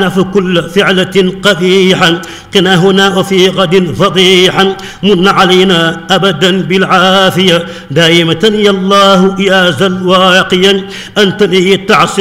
كل فعلة قبيحا قنا هنا وفي غد فضيحا من علينا أبدا بالعافية دائمة يا الله يا ذا الواقيا أنت لي تعصم